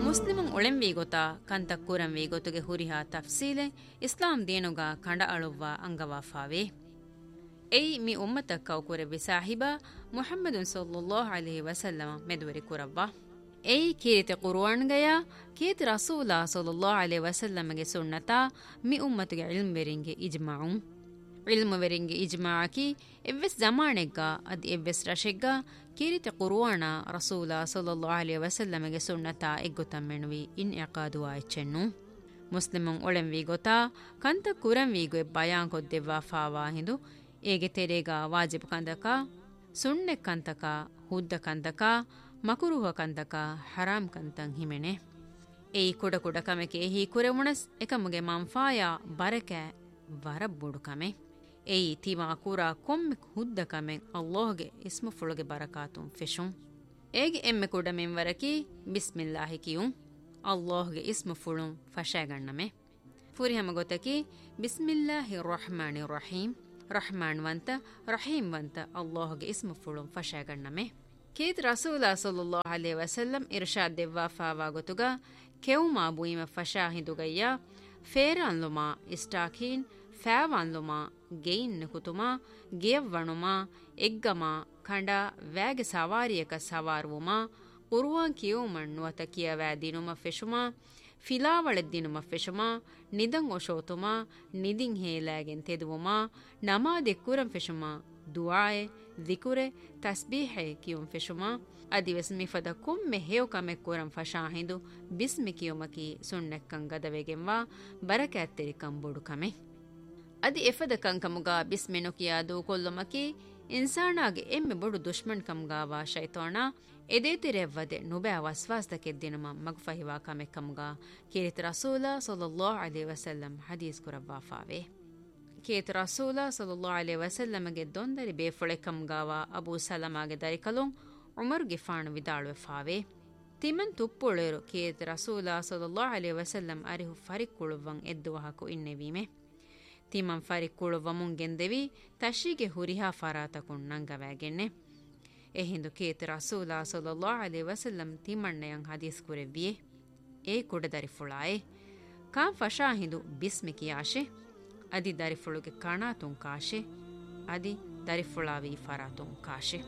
ಮುಸ್ಲಿಮುನ್ ಒಳೆಂವಿ ಗೊತಾ ಕಂತ ಕುರಂವಿ ಗೊತುಗೆ ಹುರಿಹಾ ತಫ್ಸೀಲೆ ಇಸ್ಲಾಂ ದೇನುಗ ಕಂಡ ಅಳುವ್ವ ಅಂಗವಾಫಾವೆ ಎಯಿ ಮಿ ಉಮ್ಮತ ಕೌಕುರೆವಿ ಸಾಹಿಬಾ ಮುಹಮ್ಮದುನ್ ಸಲ್ಲಲ್ಲಾಹು ಅಲೈಹಿ ವಸಲ್ಲಮ ಮೆದುವರಿ ಕುರವ್ವ ಎಯಿ ಕೀರಿತೆ ಕುರ್ಆನ್ಗಯ ಕೀತಿ ರಸೂಲ ಸಲ್ಲಲ್ಲಾಹು ಅಲೈಹಿ ವಸಲ್ಲಮಗೆ ಸುನ್ನತಾ ಮಿ ಉಮ್ಮತುಗೆ ಇಲ್ಮ್ವೆರಿಂಗೆ ಇಜ್ಮಾಉ ಇಲ್ಮುವೆರಿಂಗೆ ಇಜ್ಮಾಅಕಿ ಎವ್ವೆಸ್ ಜಮಾನೆಗ್ಗ ಅದ್ ಎವ್ವೆಸ್ ರಶೆಗ್ಗ ಕೀರಿತೆ ಕುರ್ಆನ ರಸೂಲ ಸಲ್ಲಲ್ಲಾಹು ಅಲೈಹಿ ವಸಲ್ಲಮಗೆ ಸುನ್ನತಾ ಎಗ್ಗುತಮ್ಮೆನುವಿ ಇನ್ ಇಕಾದು ಆಯ್ಚೆನ್ನು ಮುಸ್ಲಿಮುನ್ ಒಳೆಂವಿ ಗೊತಾ ಕಂತ ಕುರಂವಿಗೆ ಬಯಾನ್ ಕೊದ್ದೆವ್ವಾ ಫಾವಾ ಹಿಂದು ಏಗೆ ತೆರೆಗ ವಾಜಿಬ್ ಕಂದಕ ಸುಣ್ಣೆ ಕಂತಕ ಹುದ್ದ ಕಂತಕ ಮಕುರುಹ ಕಂತಕ ಹರಾಮ್ ಕಂತಂ ಹಿಮೆನೆ ಏಯಿ ಕುಡ ಕುಡ ಕಮೆಕೆ ಹಿ ಕುರೆವುಣಸ್ ಎಕಮುಗೆ ಮಂಫಾಯ ಬರಕೆ ವರಬ್ಬುಡು ಕಮೆ ಏಯಿ ತಿವಾ ಕುರ ಕೊಮ್ಮೆ ಹುದ್ದ ಕಮೆ ಅಲ್ಲಾಹ್ಗೆ ಇಸ್ಮು ಫುಳುಗೆ ಬರಕಾತುಂ ಫೆಶುಂ ಏಗೆ ಎಮ್ಮೆ ಕುಡ ಮೆಂವರಕಿ ಬಿಸ್ಮಿಲ್ಲಾಹಿ ಕಿಯುಂ ಅಲ್ಲಾಹ್ಗೆ ಇಸ್ಮು ಫುಳುಂ ಫಶಾಗಣ್ಣಮೆ ಫುರಿಹಮ ಗೊತ್ತಕಿ ಬಿಸ್ಮಿಲ್ಲಾಹಿ ರಹಮಾನಿ Rahim Rahman ವಂತ Rahim ವಂತ ಅಲ್ಲಾಹ್ಗೆ ಇಸ್ಮು ಫುಳುಂ ಫಶಾಗಣ್ಣಮೆ Keith ರಸೂಲ ಸಲ್ಲಲ್ಲಾಹು ಅಲೈಹಿ ವಸಲ್ಲಂ Irshad ದೆವ್ವಾ fava ಗೊತುಗ ಕೆವುಮಾ ಬುಯಿಮ ಫಶಾ ಹಿಂದುಗಯ್ಯ ಫೇರಾನ್ಲುಮಾ ಇಸ್ಟಾಖೀನ್ ಫෑವಾನ್ಲುಮಾ gain ಕುತುಮಾ ಗೆಯವ್ವಣುಮಾ ಎಗ್ಗಮಾ ಖಂಡ ವ್ಯಾಗೆ ಸವಾರಿಯಕ ಸವಾರುವುಮಾ ಉರುವಾನ್ ಕಿಯೋಮಣ್ ನುವತ ಕಿಯವෑ ದಿನುಮ ಫೆಶುಮಾ ಫಿಲಾವಳೆ ದಿನುಮ ಫೆಶುಮಾ ನಿದಂ ಒಶೋತುಮಾ ನಿದಿಂ ಹೇಲಾಗೆನ್ ತೆದುವುಮಾ ನಮಾದೆ ಕುರಂ ಫೆಶುಮಾ ದುಆಯೆ ದಿಕುರೆ ತಸ್ಬೀಹೆ ಕಿಯುಂ ಫೆಶುಮಾ ಅದಿವೆಸ್ ಮಿಫದ ಕುಮ್ಮೆ ಹೇವ್ ಕಮೆ ಕುರಂ ಫಶಾಹಿಂದು ಬಿಸ್ಮಿ ಕಿಯುಮಕಿ ಸುಣ್ಣೆಕ್ಕಂ ಗದವೆಗೆಂವಾ ಬರಕಾತ್ತೆರಿ ಕಂಬುಡು ಕಮೆ ಅದಿ ಎಫದ ಕಂಕಮುಗ ಬಿಸ್ಮಿ ನುಕಿಯಾ ದೂಕೊಲ್ಲುಮಕಿ ಇನ್ಸಾನಾಗೆ ಎಮ್ಮೆ ಬೊಡು ದುಶ್ಮನ್ ಕಮ್ಗಾವಾ ಶೈತಾನ ಎದೇತಿರೆವ್ವದೆ ನುಬෑ ವಸ್ವಾಸ್ತಕೆದ್ದಿನಮ ಮಗ್ಫಹಿವಾ ಕಮೆ ಕಮ್ಗಾ ಕಿರಿತ ರಸೂಲ ಸಲ್ಲಲ್ಲಾಹು ಅಲೈಹಿ ವಸಲ್ಲಂ ಹದೀಸ್ ಕುರವ್ವಾಫಾವೆ ಕೇತ ರಸೂಲ ಸಲ್ಲಲ್ಲಾಹು ಅಲೈಹಿ ವಸಲ್ಲಮಗೆ ದೊಂದರಿ ಬೇಫುಳೆ ಕಮ್ಗಾವ ಅಬೂ ಸಲಮಾಗೆ ದರಿಕಲುಂ ಉಮರ್ಗೆ ಫಾಣು ವಿದಾಳುವೆ ಫಾವೆ ತಿಮನ್ ತುಪ್ಪುಳೆರು ಕೇತ ರಸೂಲ ಸಲ್ಲಲ್ಲಾಹು ಅಲೈಹಿ ವಸಲ್ಲಂ ಅರಿಹು ಫರಿಕ್ಕುಳುವಂ ಎದ್ದುವಹಕು ಇನ್ನೆವೀಮೆ ತಿಮನ್ ಫರಿಕ್ಕುಳುವಮುಂ ಗೆಂದೆವಿ ತಶಿಗೆ ಹುರಿಹಾ ಫರಾತಕುಂ ನಂಗವಾಗೆನ್ನೆ ಎಹಿಂದು ಕೇತ ರಸೂಲ ಸಲ್ಲಲ್ಲಾಹು ಅಲೈಹಿ ವಸಲ್ಲಂ ತಿಮಣ್ಣಯಂ ಹದೀಸ್ ಕುರೆವ್ವಿಯೆ ಏ ಕುಡದರಿ ಫುಳಾಯೆ ಕಾಂ ಫಶಾ ಹಿಂದು ಬಿಸ್ಮಿ ಕಿಯಾಶೆ ಅದಿ ದರಿಫುಳುಗೆ ಕಣಾತುಂ ಕಾಶೆ ಅದಿ ದರಿಫುಳಾವಿ ಫರಾತುಂ ಕಾಶೆ